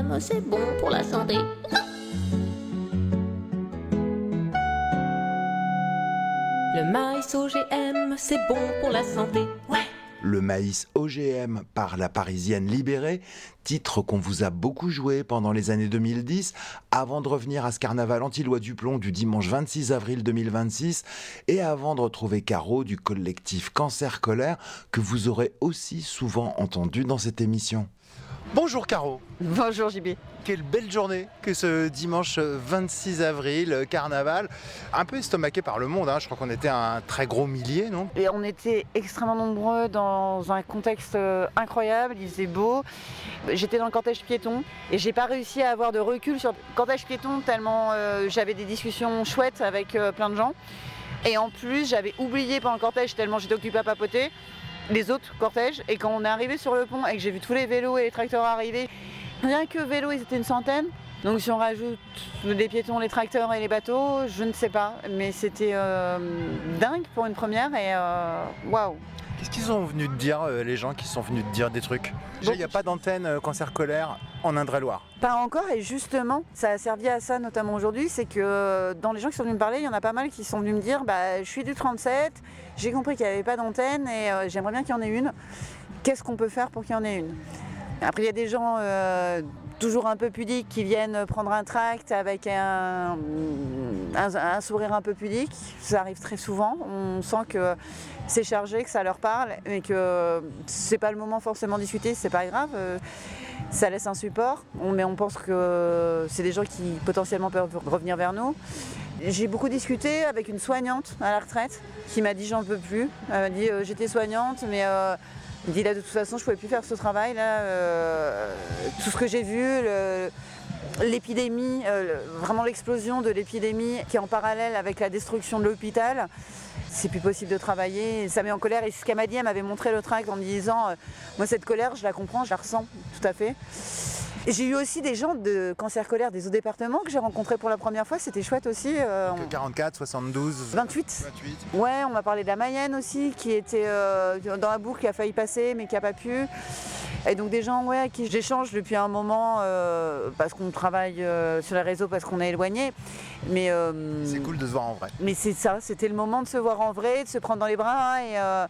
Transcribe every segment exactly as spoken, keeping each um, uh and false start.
M, c'est bon pour la santé. Le maïs O G M, c'est bon pour la santé. Ouais. Le maïs O G M par la Parisienne Libérée, titre qu'on vous a beaucoup joué pendant les années deux mille dix, avant de revenir à ce carnaval anti-loi du plomb du dimanche vingt-six avril deux mille vingt-six, et avant de retrouver Caro du collectif Cancer Colère, que vous aurez aussi souvent entendu dans cette émission. Bonjour Caro. Bonjour J B. Quelle belle journée que ce dimanche vingt-six avril, carnaval. Un peu estomaqué par le monde, hein. Je crois qu'on était un très gros millier, non ? Et on était extrêmement nombreux dans un contexte incroyable, il faisait beau. J'étais dans le cortège piéton et j'ai pas réussi à avoir de recul sur le cortège piéton tellement euh, j'avais des discussions chouettes avec euh, plein de gens. Et en plus j'avais oublié pendant le cortège tellement j'étais occupée à papoter les autres cortèges, et quand on est arrivé sur le pont et que j'ai vu tous les vélos et les tracteurs arriver, rien que vélos ils étaient une centaine, donc si on rajoute les piétons, les tracteurs et les bateaux, je ne sais pas, mais c'était euh, dingue pour une première et waouh. Wow. Qu'est-ce qu'ils sont venus te dire, euh, les gens qui sont venus te dire des trucs ? Déjà, il n'y a pas d'antenne euh, Cancer Colère en Indre-et-Loire. Pas encore, et justement, ça a servi à ça notamment aujourd'hui, c'est que euh, dans les gens qui sont venus me parler, il y en a pas mal qui sont venus me dire bah, je suis du trente-sept, j'ai compris qu'il n'y avait pas d'antenne et euh, j'aimerais bien qu'il y en ait une. Qu'est-ce qu'on peut faire pour qu'il y en ait une ? Après, il y a des gens euh, toujours un peu pudiques qui viennent prendre un tract avec un, un, un sourire un peu pudique. Ça arrive très souvent. On sent que c'est chargé, que ça leur parle, mais que c'est pas le moment forcément de discuter, c'est pas grave. Ça laisse un support, mais on pense que c'est des gens qui potentiellement peuvent revenir vers nous. J'ai beaucoup discuté avec une soignante à la retraite qui m'a dit j'en peux plus. Elle m'a dit euh, j'étais soignante, mais euh, elle dit là de toute façon je pouvais plus faire ce travail là. Euh, tout ce que j'ai vu, le, l'épidémie, euh, vraiment l'explosion de l'épidémie qui est en parallèle avec la destruction de l'hôpital. C'est plus possible de travailler, ça met en colère. Et ce qu'elle m'a dit, elle m'avait montré le tract en me disant euh, moi cette colère je la comprends, je la ressens tout à fait. Et j'ai eu aussi des gens de Cancer Colère des autres départements que j'ai rencontrés pour la première fois, c'était chouette aussi. Euh, on... quarante-quatre, soixante-douze, vingt-huit. vingt-huit. Ouais, on m'a parlé de la Mayenne aussi, qui était euh, dans la boucle, qui a failli passer mais qui n'a pas pu. Et donc des gens ouais, à qui j'échange depuis un moment euh, parce qu'on travaille euh, sur les réseaux, parce qu'on est éloignés. Mais, euh, c'est cool de se voir en vrai. Mais c'est ça, c'était le moment de se voir en vrai, de se prendre dans les bras. Et euh,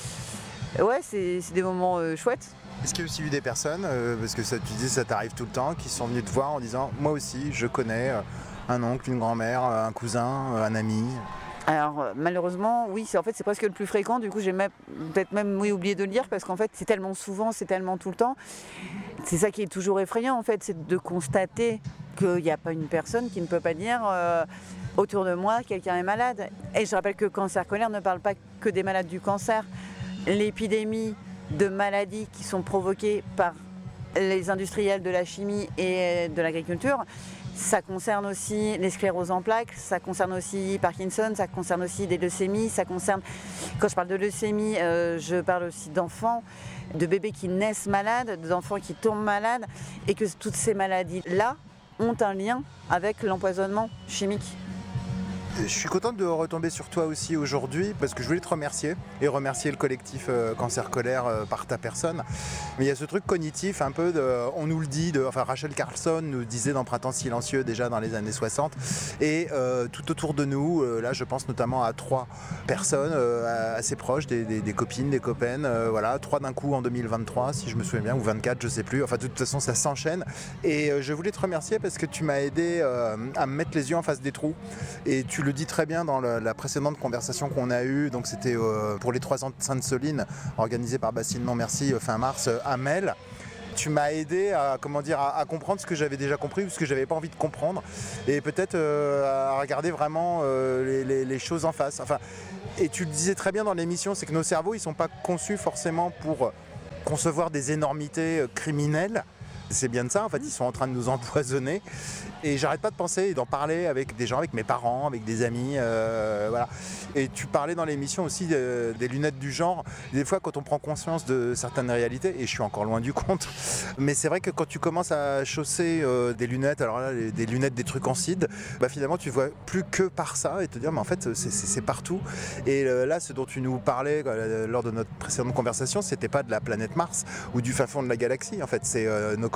ouais, c'est, c'est des moments euh, chouettes. Est-ce qu'il y a aussi eu des personnes, euh, parce que ça, tu dis ça t'arrive tout le temps, qui sont venues te voir en disant moi aussi je connais euh, un oncle, une grand-mère, un cousin, un ami ? Alors malheureusement oui, c'est, en fait c'est presque le plus fréquent, du coup j'ai même, peut-être même oui, oublié de le dire parce qu'en fait c'est tellement souvent, c'est tellement tout le temps. C'est ça qui est toujours effrayant en fait, c'est de constater qu'il n'y a pas une personne qui ne peut pas dire euh, autour de moi quelqu'un est malade. Et je rappelle que Cancer Colère ne parle pas que des malades du cancer. L'épidémie de maladies qui sont provoquées par les industriels de la chimie et de l'agriculture, ça concerne aussi les scléroses en plaques, ça concerne aussi Parkinson, ça concerne aussi des leucémies, ça concerne, quand je parle de leucémie, euh, je parle aussi d'enfants, de bébés qui naissent malades, d'enfants qui tombent malades, et que toutes ces maladies-là ont un lien avec l'empoisonnement chimique. Je suis contente de retomber sur toi aussi aujourd'hui parce que je voulais te remercier et remercier le collectif euh, Cancer Colère euh, par ta personne. Mais il y a ce truc cognitif un peu, de, on nous le dit, de, enfin Rachel Carlson nous disait dans Printemps silencieux déjà dans les années soixante et euh, tout autour de nous, euh, là je pense notamment à trois personnes euh, assez proches, des, des, des copines, des copaines, euh, voilà, trois d'un coup en deux mille vingt-trois si je me souviens bien, ou vingt-quatre je sais plus, enfin de toute façon ça s'enchaîne et euh, je voulais te remercier parce que tu m'as aidé euh, à me mettre les yeux en face des trous et tu le dis très bien dans le, la précédente conversation qu'on a eue, donc c'était euh, pour les trois ans de Sainte-Soline, organisé par Bastille Non Merci euh, fin mars euh, à Mel. Tu m'as aidé à, comment dire, à, à comprendre ce que j'avais déjà compris ou ce que j'avais pas envie de comprendre et peut-être euh, à regarder vraiment euh, les, les, les choses en face. Enfin, et tu le disais très bien dans l'émission, c'est que nos cerveaux ils sont pas conçus forcément pour concevoir des énormités criminelles. C'est bien de ça, en fait, ils sont en train de nous empoisonner. Et j'arrête pas de penser et d'en parler avec des gens, avec mes parents, avec des amis, euh, voilà. Et tu parlais dans l'émission aussi de, des lunettes du genre. Des fois, quand on prend conscience de certaines réalités, et je suis encore loin du compte, mais c'est vrai que quand tu commences à chausser euh, des lunettes, alors là, les, des lunettes, des trucs en cide, bah finalement, tu vois plus que par ça et te dire, mais en fait, c'est, c'est, c'est partout. Et euh, là, ce dont tu nous parlais euh, lors de notre précédente conversation, c'était pas de la planète Mars ou du fin fond de la galaxie. En fait, c'est euh, nos copains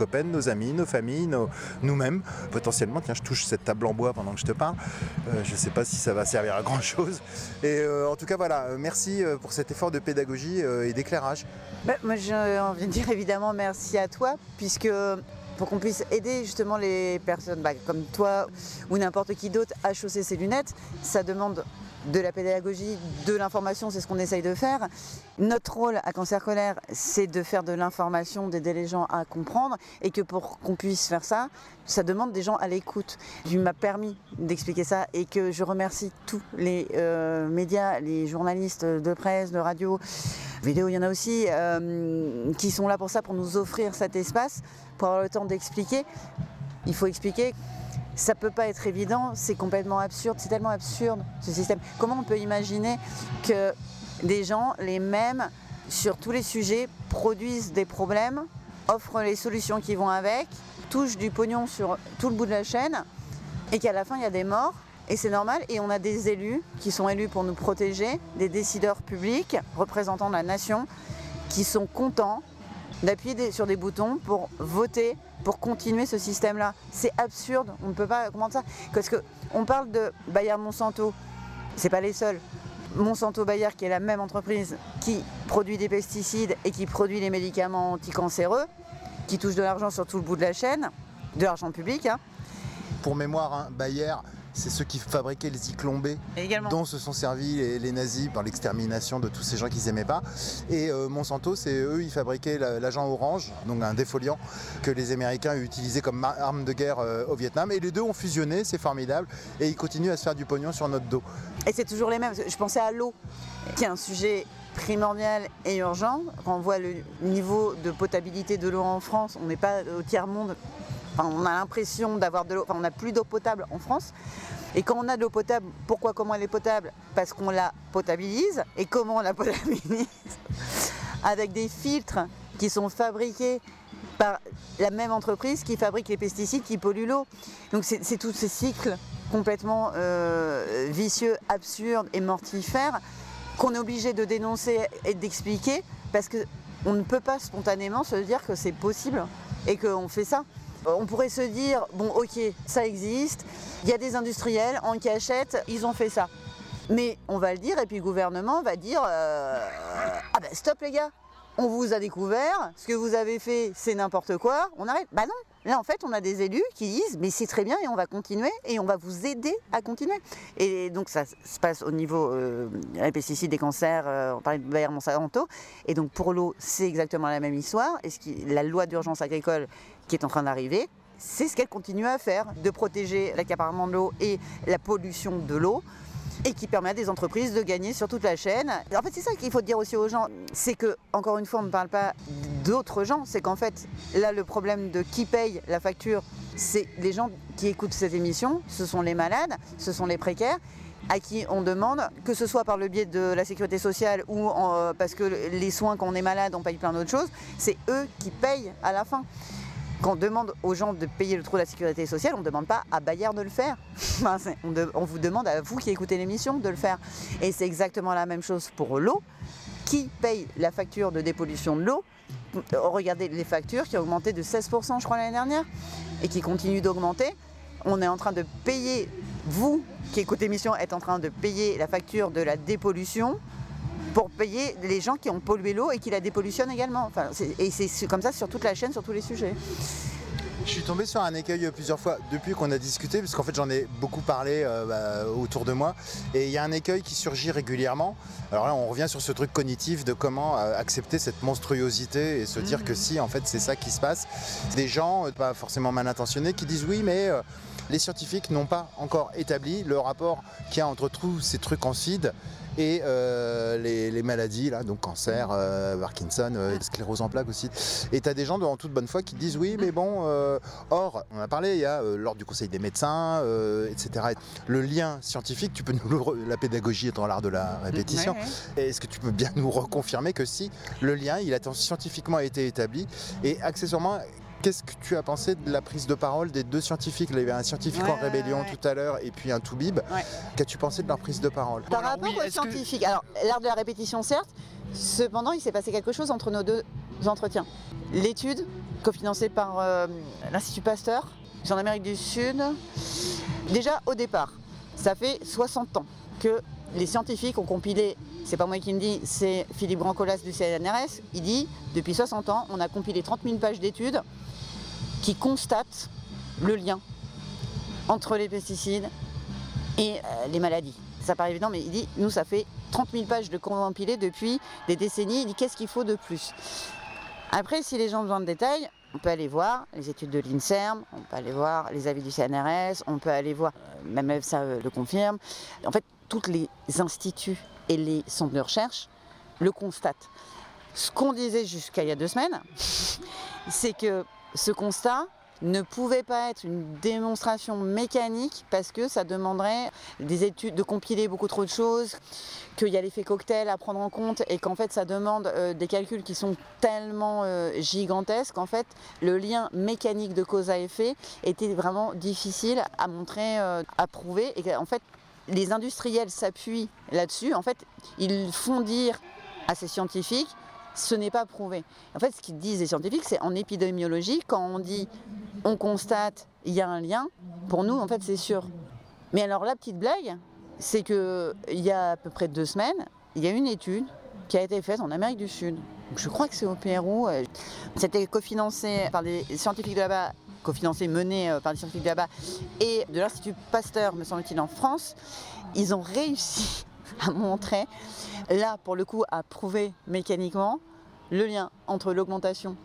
copains, nos amis, nos familles, nos, nous-mêmes. Potentiellement, tiens, je touche cette table en bois pendant que je te parle. Euh, je ne sais pas si ça va servir à grand-chose. Et euh, en tout cas, voilà, merci pour cet effort de pédagogie euh, et d'éclairage. Bah, moi, j'ai envie de dire évidemment merci à toi, puisque pour qu'on puisse aider justement les personnes bah, comme toi ou n'importe qui d'autre à chausser ses lunettes, ça demande de la pédagogie, de l'information, c'est ce qu'on essaye de faire. Notre rôle à Cancer Colère, c'est de faire de l'information, d'aider les gens à comprendre, et que pour qu'on puisse faire ça, ça demande des gens à l'écoute. Tu m'as permis d'expliquer ça, et que je remercie tous les euh, médias, les journalistes de presse, de radio, vidéo, il y en a aussi, euh, qui sont là pour ça, pour nous offrir cet espace, pour avoir le temps d'expliquer. Il faut expliquer. Ça peut pas être évident, c'est complètement absurde, c'est tellement absurde ce système. Comment on peut imaginer que des gens, les mêmes, sur tous les sujets, produisent des problèmes, offrent les solutions qui vont avec, touchent du pognon sur tout le bout de la chaîne, et qu'à la fin il y a des morts, et c'est normal, et on a des élus qui sont élus pour nous protéger, des décideurs publics, représentants de la nation, qui sont contents d'appuyer sur des boutons pour voter, pour continuer ce système-là. C'est absurde, on ne peut pas comprendre ça. Parce qu'on parle de Bayer-Monsanto, c'est pas les seuls. Monsanto-Bayer, qui est la même entreprise qui produit des pesticides et qui produit les médicaments anticancéreux, qui touche de l'argent sur tout le bout de la chaîne, de l'argent public. Hein. Pour mémoire, hein, Bayer, c'est ceux qui fabriquaient les Zyklon B, dont se sont servis les, les nazis par l'extermination de tous ces gens qu'ils n'aimaient pas. Et euh, Monsanto, c'est eux, ils fabriquaient la, l'agent orange, donc un défoliant que les Américains utilisaient comme arme de guerre euh, au Vietnam. Et les deux ont fusionné, c'est formidable. Et ils continuent à se faire du pognon sur notre dos. Et c'est toujours les mêmes. Je pensais à l'eau, qui est un sujet primordial et urgent. Quand on voit le niveau de potabilité de l'eau en France, on n'est pas au tiers-monde. Enfin, on a l'impression d'avoir de l'eau, enfin, on n'a plus d'eau potable en France. Et quand on a de l'eau potable, pourquoi, comment elle est potable? Parce qu'on la potabilise. Et comment on la potabilise? Avec des filtres qui sont fabriqués par la même entreprise qui fabrique les pesticides qui polluent l'eau. Donc c'est, c'est tous ces cycles complètement euh, vicieux, absurdes et mortifères qu'on est obligé de dénoncer et d'expliquer, parce qu'on ne peut pas spontanément se dire que c'est possible et qu'on fait ça. On pourrait se dire, bon ok, ça existe, il y a des industriels en cachette, ils ont fait ça. Mais on va le dire, et puis le gouvernement va dire, euh, ah ben stop les gars, on vous a découvert, ce que vous avez fait c'est n'importe quoi, on arrête. Bah non, là en fait on a des élus qui disent, mais c'est très bien et on va continuer, et on va vous aider à continuer. Et donc ça se passe au niveau euh, des pesticides, des cancers, euh, on parlait de Bayer-Monsanto, et donc pour l'eau c'est exactement la même histoire, et ce qui, la loi d'urgence agricole qui est en train d'arriver, c'est ce qu'elle continue à faire, de protéger l'accaparement de l'eau et la pollution de l'eau, et qui permet à des entreprises de gagner sur toute la chaîne. En fait, c'est ça qu'il faut dire aussi aux gens, c'est que, encore une fois, on ne parle pas d'autres gens, c'est qu'en fait, là, le problème de qui paye la facture, c'est les gens qui écoutent cette émission, ce sont les malades, ce sont les précaires, à qui on demande, que ce soit par le biais de la sécurité sociale ou en, parce que les soins, quand on est malade, on paye plein d'autres choses, c'est eux qui payent à la fin. Quand on demande aux gens de payer le trou de la sécurité sociale, on ne demande pas à Bayer de le faire. Enfin, on, de, on vous demande à vous qui écoutez l'émission de le faire. Et c'est exactement la même chose pour l'eau. Qui paye la facture de dépollution de l'eau? Regardez les factures qui ont augmenté de seize pour cent je crois l'année dernière et qui continuent d'augmenter. On est en train de payer, vous qui écoutez l'émission êtes en train de payer la facture de la dépollution pour payer les gens qui ont pollué l'eau et qui la dépollutionnent également. Enfin, c'est, et c'est comme ça sur toute la chaîne, sur tous les sujets. Je suis tombé sur un écueil plusieurs fois depuis qu'on a discuté, parce qu'en fait j'en ai beaucoup parlé euh, bah, autour de moi, et il y a un écueil qui surgit régulièrement. Alors là on revient sur ce truc cognitif de comment euh, accepter cette monstruosité et se dire mmh. que si en fait c'est ça qui se passe. C'est des gens, euh, pas forcément mal intentionnés, qui disent oui mais euh, les scientifiques n'ont pas encore établi le rapport qu'il y a entre tous ces trucs en feed et euh, les, les maladies, là, donc cancer, euh, Parkinson, euh, sclérose en plaques aussi. Et tu as des gens de, en toute bonne foi qui disent oui, mais bon, euh, or, on a parlé, il y a euh, l'ordre du conseil des médecins, euh, et cetera. Le lien scientifique, tu peux nous le, la pédagogie étant l'art de la répétition, ouais, ouais. Est-ce que tu peux bien nous reconfirmer que si le lien, il a scientifiquement été établi, et accessoirement, qu'est-ce que tu as pensé de la prise de parole des deux scientifiques? Il y avait un scientifique ouais, en rébellion ouais, ouais. tout à l'heure et puis un toubib. Ouais. Qu'as-tu pensé de leur prise de parole? Par alors, rapport oui, aux scientifiques, que... alors l'art de la répétition certes, cependant il s'est passé quelque chose entre nos deux entretiens. L'étude cofinancé par euh, l'Institut Pasteur, c'est en Amérique du Sud. Déjà, au départ, ça fait soixante ans que les scientifiques ont compilé, c'est pas moi qui le dis, c'est Philippe Brancolas du C N R S, il dit, depuis soixante ans, on a compilé trente mille pages d'études qui constatent le lien entre les pesticides et euh, les maladies. Ça paraît évident, mais il dit, nous, ça fait trente mille pages de compilées depuis des décennies. Il dit, qu'est-ce qu'il faut de plus? Après, si les gens ont besoin de détails, on peut aller voir les études de l'INSERM, on peut aller voir les avis du C N R S, on peut aller voir, même ça euh, le confirme. En fait, tous les instituts et les centres de recherche le constatent. Ce qu'on disait jusqu'à il y a deux semaines, c'est que ce constat ne pouvait pas être une démonstration mécanique parce que ça demanderait des études, de compiler beaucoup trop de choses, qu'il y a l'effet cocktail à prendre en compte et qu'en fait ça demande euh, des calculs qui sont tellement euh, gigantesques qu'en fait le lien mécanique de cause à effet était vraiment difficile à montrer, euh, à prouver et qu'en fait les industriels s'appuient là-dessus. En fait, ils font dire à ces scientifiques ce n'est pas prouvé. En fait, ce qu'ils disent les scientifiques, c'est en épidémiologie, quand on dit on constate, il y a un lien, pour nous, en fait, c'est sûr. Mais alors, la petite blague, c'est qu'il y a à peu près deux semaines, il y a une étude qui a été faite en Amérique du Sud. Donc, je crois que c'est au Pérou. C'était cofinancé par des scientifiques de là-bas, cofinancé, mené par des scientifiques de là-bas, et de l'Institut Pasteur, me semble-t-il, en France. Ils ont réussi à montrer, là pour le coup à prouver mécaniquement le lien entre l'augmentation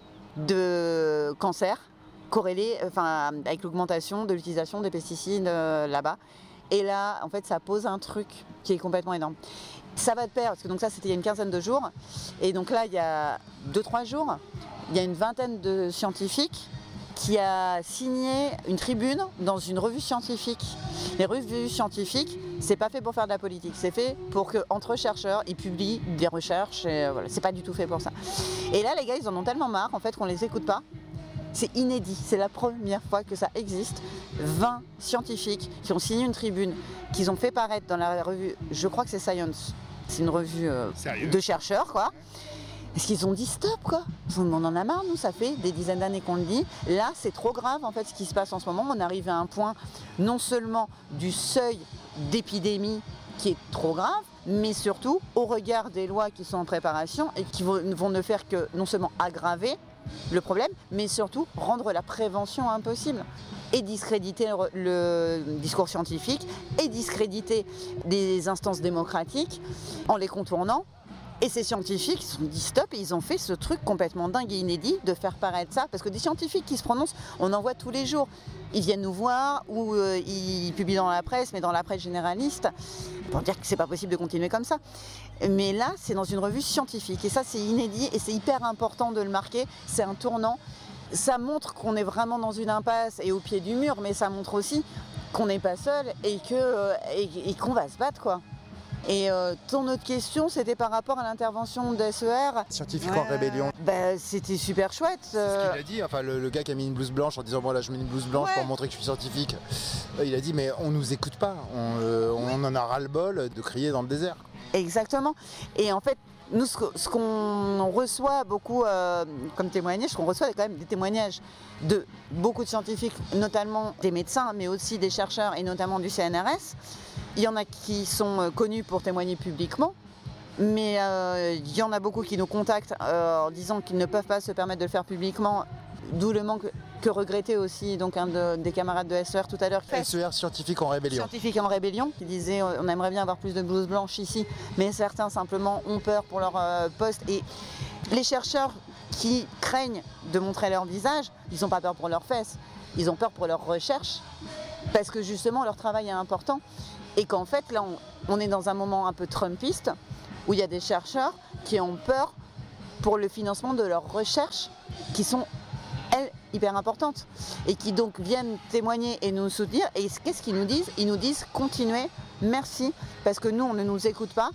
de cancer corrélé, enfin avec l'augmentation de l'utilisation des pesticides euh, là-bas. Et là en fait ça pose un truc qui est complètement énorme. Ça va de pair, parce que donc ça c'était il y a une quinzaine de jours, et donc là il y a deux trois jours, il y a une vingtaine de scientifiques qui a signé une tribune dans une revue scientifique. Les revues scientifiques, c'est pas fait pour faire de la politique, c'est fait pour que entre chercheurs, ils publient des recherches, et voilà, c'est pas du tout fait pour ça. Et là, les gars, ils en ont tellement marre, en fait, qu'on les écoute pas. C'est inédit, c'est la première fois que ça existe. vingt scientifiques qui ont signé une tribune, qu'ils ont fait paraître dans la revue, je crois que c'est Science, c'est une revue euh, de chercheurs, quoi. Parce qu'ils ont dit stop, quoi. On en a marre, nous, ça fait des dizaines d'années qu'on le dit. Là, c'est trop grave, en fait, ce qui se passe en ce moment. On arrive à un point, non seulement du seuil d'épidémie qui est trop grave, mais surtout au regard des lois qui sont en préparation et qui vont, vont ne faire que non seulement aggraver le problème, mais surtout rendre la prévention impossible. Et discréditer le, le discours scientifique, et discréditer les instances démocratiques en les contournant. Et ces scientifiques se sont dit stop et ils ont fait ce truc complètement dingue et inédit de faire paraître ça. Parce que des scientifiques qui se prononcent, on en voit tous les jours. Ils viennent nous voir ou euh, ils publient dans la presse, mais dans la presse généraliste, pour dire que c'est pas possible de continuer comme ça. Mais là, c'est dans une revue scientifique. Et ça, c'est inédit et c'est hyper important de le marquer. C'est un tournant. Ça montre qu'on est vraiment dans une impasse et au pied du mur, mais ça montre aussi qu'on n'est pas seul et, que, euh, et, et qu'on va se battre, quoi. Et euh, ton autre question, c'était par rapport à l'intervention de S E R. Scientifique en rébellion. Bah, c'était super chouette. C'est ce qu'il a dit, enfin le, le gars qui a mis une blouse blanche en disant bon là je mets une blouse blanche ouais. pour montrer que je suis scientifique. Euh, il a dit mais on nous écoute pas, on, euh, on en a ras-le-bol de crier dans le désert. Exactement. Et en fait, nous ce, ce qu'on reçoit beaucoup euh, comme témoignage, ce qu'on reçoit quand même des témoignages de beaucoup de scientifiques, notamment des médecins, mais aussi des chercheurs et notamment du C N R S. Il y en a qui sont connus pour témoigner publiquement, mais euh, il y en a beaucoup qui nous contactent euh, en disant qu'ils ne peuvent pas se permettre de le faire publiquement, d'où le manque que regrettait aussi donc un de, des camarades de S E R tout à l'heure. S E R scientifique en rébellion. Scientifique en rébellion, qui disait on aimerait bien avoir plus de blouses blanches ici, mais certains simplement ont peur pour leur euh, poste. Et les chercheurs qui craignent de montrer leur visage, ils n'ont pas peur pour leurs fesses, ils ont peur pour leur recherche, parce que justement leur travail est important. Et qu'en fait, là, on, on est dans un moment un peu trumpiste, où il y a des chercheurs qui ont peur pour le financement de leurs recherches, qui sont, elles, hyper importantes, et qui donc viennent témoigner et nous soutenir. Et qu'est-ce qu'ils nous disent? Ils nous disent « Continuez, merci, parce que nous, on ne nous écoute pas.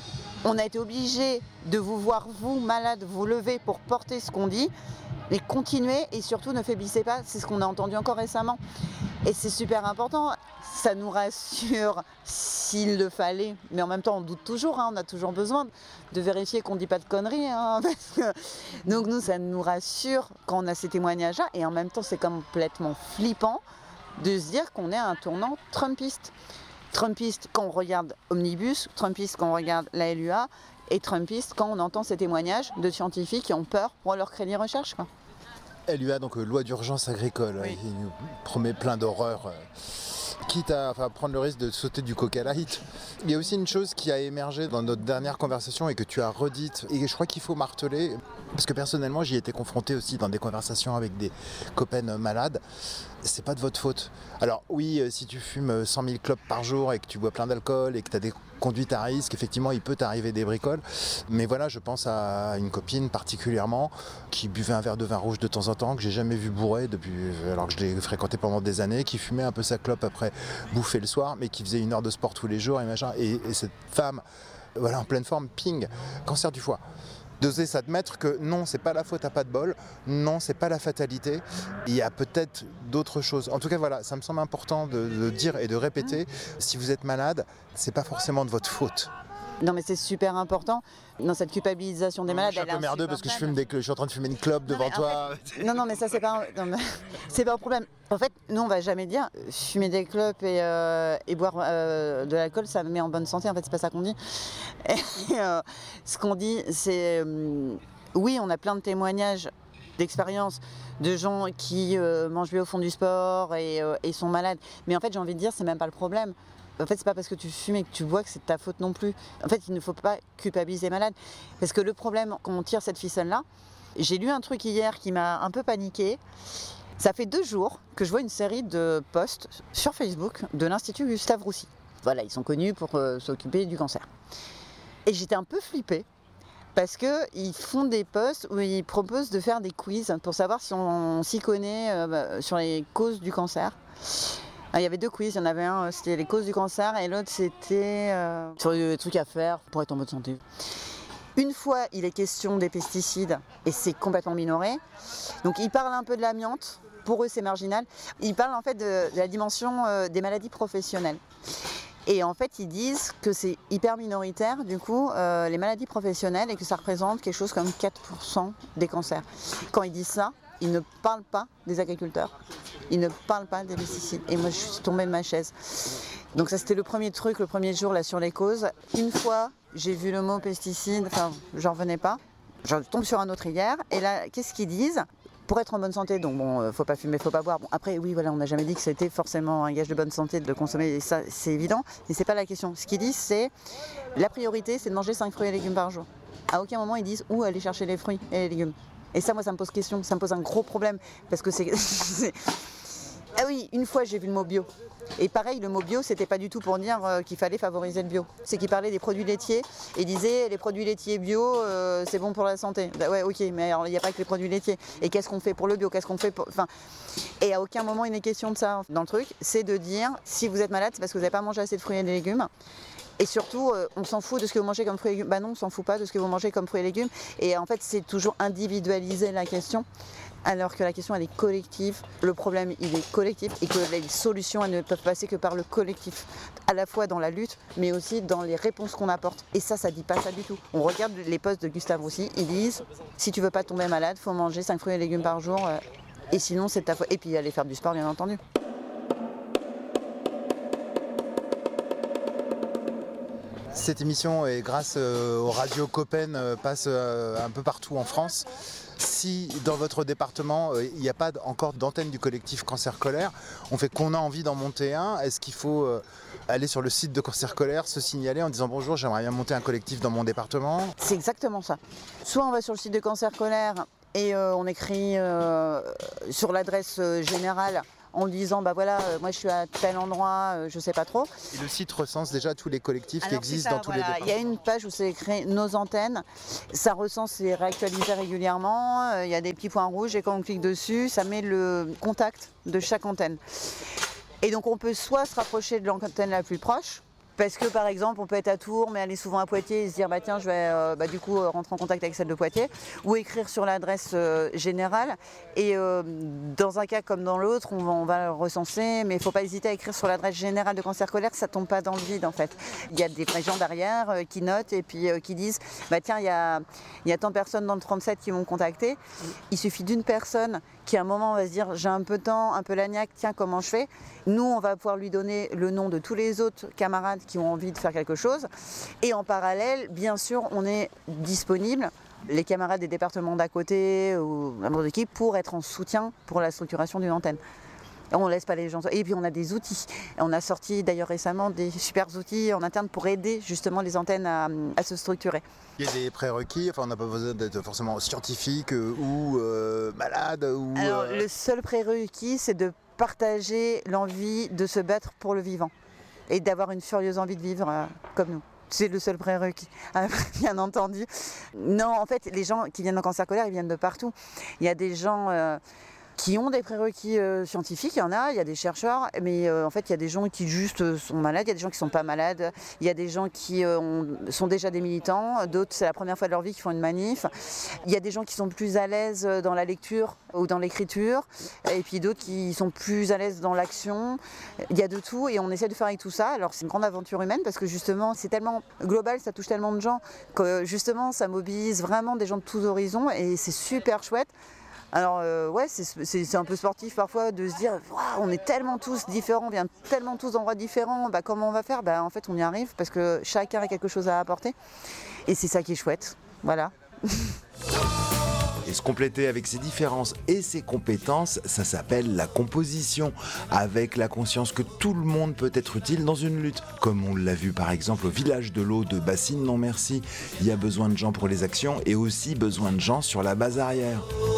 On a été obligés de vous voir, vous, malades, vous lever pour porter ce qu'on dit. Mais continuez et surtout ne faiblissez pas, c'est ce qu'on a entendu encore récemment. Et c'est super important. Ça nous rassure s'il le fallait, mais en même temps on doute toujours, hein, on a toujours besoin de vérifier qu'on ne dit pas de conneries. Hein, parce que... Donc nous, ça nous rassure quand on a ces témoignages-là, et en même temps c'est complètement flippant de se dire qu'on est à un tournant trumpiste. Trumpiste quand on regarde Omnibus, trumpiste quand on regarde la L U A, et trumpiste quand on entend ces témoignages de scientifiques qui ont peur pour leur crédit recherche, quoi. L U A, donc euh, loi d'urgence agricole, Oui. il nous promet plein d'horreurs. Euh... Quitte à enfin, prendre le risque de sauter du coq à light. Il y a aussi une chose qui a émergé dans notre dernière conversation et que tu as redite, et je crois qu'il faut marteler, parce que personnellement j'y ai été confronté aussi dans des conversations avec des copains malades. C'est pas de votre faute. Alors oui, si tu fumes cent mille clopes par jour et que tu bois plein d'alcool et que tu as des conduites à risque, effectivement il peut t'arriver des bricoles. Mais voilà, je pense à une copine particulièrement qui buvait un verre de vin rouge de temps en temps, que j'ai jamais vu bourré depuis, alors que je l'ai fréquenté pendant des années, qui fumait un peu sa clope après bouffer le soir, mais qui faisait une heure de sport tous les jours et machin. Et, et cette femme, voilà, en pleine forme, ping, cancer du foie. D'oser s'admettre que non, c'est pas la faute à pas de bol, non, c'est pas la fatalité, il y a peut-être d'autres choses. En tout cas, voilà, ça me semble important de, de dire et de répéter, si vous êtes malade, c'est pas forcément de votre faute. Non mais c'est super important dans cette culpabilisation des malades. Je suis un peu merdeux parce que je, fume des, je suis en train de fumer une clope devant toi. Fait, non non mais ça c'est pas, un, non, mais, c'est pas un problème. En fait, nous on va jamais dire fumer des clopes et, euh, et boire euh, de l'alcool ça me met en bonne santé. En fait c'est pas ça qu'on dit. Et, euh, ce qu'on dit c'est euh, oui on a plein de témoignages d'expériences de gens qui euh, mangent bien au fond du sport et, euh, et sont malades. Mais en fait j'ai envie de dire c'est même pas le problème. En fait, c'est pas parce que tu fumes et que tu bois que c'est de ta faute non plus. En fait, il ne faut pas culpabiliser les malades. Parce que le problème, quand on tire cette ficelle-là, j'ai lu un truc hier qui m'a un peu paniqué. Ça fait deux jours que je vois une série de posts sur Facebook de l'Institut Gustave Roussy. Voilà, ils sont connus pour euh, s'occuper du cancer. Et j'étais un peu flippée parce qu'ils font des posts où ils proposent de faire des quiz pour savoir si on s'y connaît euh, sur les causes du cancer. Il y avait deux quiz, il y en avait un, c'était les causes du cancer et l'autre c'était euh, sur les trucs à faire pour être en bonne santé. Une fois, il est question des pesticides et c'est complètement minoré. Donc ils parlent un peu de l'amiante, pour eux c'est marginal. Ils parlent en fait de, de la dimension euh, des maladies professionnelles. Et en fait ils disent que c'est hyper minoritaire du coup euh, les maladies professionnelles et que ça représente quelque chose comme quatre pour cent des cancers. Quand ils disent ça, ils ne parlent pas des agriculteurs. Ils ne parlent pas des pesticides. Et moi, je suis tombée de ma chaise. Donc ça, c'était le premier truc, le premier jour là sur les causes. Une fois, j'ai vu le mot pesticide, enfin, j'en revenais pas. Je tombe sur un autre hier. Et là, qu'est-ce qu'ils disent ? Pour être en bonne santé, donc bon, euh, faut pas fumer, faut pas boire. Bon, après, oui, voilà, on n'a jamais dit que c'était forcément un gage de bonne santé de consommer, et ça, c'est évident. Mais c'est pas la question. Ce qu'ils disent, c'est la priorité, c'est de manger cinq fruits et légumes par jour. À aucun moment, ils disent où aller chercher les fruits et les légumes. Et ça, moi, ça me pose question, ça me pose un gros problème. Parce que c'est... c'est... Ah oui, une fois, j'ai vu le mot bio. Et pareil, le mot bio, c'était pas du tout pour dire euh, qu'il fallait favoriser le bio. C'est qu'il parlait des produits laitiers et disait les produits laitiers bio, euh, c'est bon pour la santé. Bah ouais, ok, mais alors il n'y a pas que les produits laitiers. Et qu'est-ce qu'on fait pour le bio ? Qu'est-ce qu'on fait pour... Enfin, et à aucun moment il n'est question de ça dans le truc. C'est de dire, si vous êtes malade, c'est parce que vous n'avez pas mangé assez de fruits et de légumes. Et surtout, euh, on s'en fout de ce que vous mangez comme fruits et légumes. Bah non, on s'en fout pas de ce que vous mangez comme fruits et légumes. Et en fait, c'est toujours individualiser la question. Alors que la question, elle est collective. Le problème, il est collectif et que les solutions, elles ne peuvent passer que par le collectif. À la fois dans la lutte, mais aussi dans les réponses qu'on apporte. Et ça, ça dit pas ça du tout. On regarde les posts de Gustave Roussy, ils disent si tu veux pas tomber malade, faut manger cinq fruits et légumes par jour. Euh, et sinon, c'est ta faute. Et puis aller faire du sport, bien entendu. Cette émission, et grâce euh, aux radios Copen, euh, passe euh, un peu partout en France. Si dans votre département, il euh, n'y a pas encore d'antenne du collectif Cancer Colère, on fait qu'on a envie d'en monter un, est-ce qu'il faut euh, aller sur le site de Cancer Colère, se signaler en disant bonjour, j'aimerais bien monter un collectif dans mon département ? C'est exactement ça. Soit on va sur le site de Cancer Colère et euh, on écrit euh, sur l'adresse euh, générale en disant bah voilà, euh, moi je suis à tel endroit, euh, je sais pas trop. Et le site recense déjà tous les collectifs Alors, qui existent ça, dans tous voilà. les départements. Il y a une page où c'est écrit nos antennes, ça recense et réactualisé régulièrement, euh, il y a des petits points rouges et quand on clique dessus, ça met le contact de chaque antenne. Et donc on peut soit se rapprocher de l'antenne la plus proche, Parce que par exemple, on peut être à Tours, mais aller souvent à Poitiers et se dire bah tiens, je vais euh, bah, du coup euh, rentrer en contact avec celle de Poitiers, ou écrire sur l'adresse euh, générale. Et euh, dans un cas comme dans l'autre, on va, on va le recenser, mais il ne faut pas hésiter à écrire sur l'adresse générale de Cancer Scolaire, ça ne tombe pas dans le vide en fait. Il y a des gens derrière euh, qui notent et puis euh, qui disent bah tiens, il y a, il y a tant de personnes dans le trente-sept qui m'ont contacté. Il suffit d'une personne qui à un moment va se dire j'ai un peu de temps, un peu l'agnac, tiens comment je fais. Nous, on va pouvoir lui donner le nom de tous les autres camarades qui ont envie de faire quelque chose. Et en parallèle, bien sûr, on est disponible, les camarades des départements d'à côté ou un autre équipe, pour être en soutien pour la structuration d'une antenne. On ne laisse pas les gens. Et puis on a des outils. On a sorti d'ailleurs récemment des super outils en interne pour aider justement les antennes à, à se structurer. Il y a des prérequis, enfin on n'a pas besoin d'être forcément scientifique euh, ou euh, malade ou. Alors euh... le seul prérequis, c'est de partager l'envie de se battre pour le vivant et d'avoir une furieuse envie de vivre euh, comme nous. C'est le seul prérequis, bien entendu. Non, en fait, les gens qui viennent dans Cancer Scolaire, ils viennent de partout. Il y a des gens euh, qui ont des prérequis euh, scientifiques, il y en a, il y a des chercheurs, mais euh, en fait, il y a des gens qui juste euh, sont malades, il y a des gens qui ne sont pas malades, il y a des gens qui euh, ont, sont déjà des militants, d'autres, c'est la première fois de leur vie qu'ils font une manif. Il y a des gens qui sont plus à l'aise dans la lecture ou dans l'écriture, et puis d'autres qui sont plus à l'aise dans l'action. Il y a de tout, et on essaie de faire avec tout ça. Alors, c'est une grande aventure humaine, parce que justement, c'est tellement global, ça touche tellement de gens, que justement, ça mobilise vraiment des gens de tous horizons, et c'est super chouette. Alors euh, ouais, c'est, c'est, c'est un peu sportif parfois de se dire wow, on est tellement tous différents, on vient tellement tous d'endroits différents, bah, comment on va faire bah, en fait on y arrive parce que chacun a quelque chose à apporter et c'est ça qui est chouette, voilà. Et se compléter avec ses différences et ses compétences, ça s'appelle la composition, avec la conscience que tout le monde peut être utile dans une lutte. Comme on l'a vu par exemple au village de l'eau de Bassine non merci, il y a besoin de gens pour les actions et aussi besoin de gens sur la base arrière.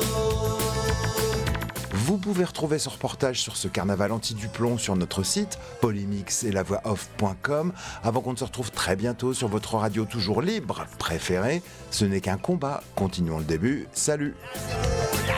Vous pouvez retrouver ce reportage sur ce carnaval anti-Duplon sur notre site polymix et la voix off point com. Avant qu'on ne se retrouve très bientôt sur votre radio toujours libre préférée, ce n'est qu'un combat. Continuons le début. Salut!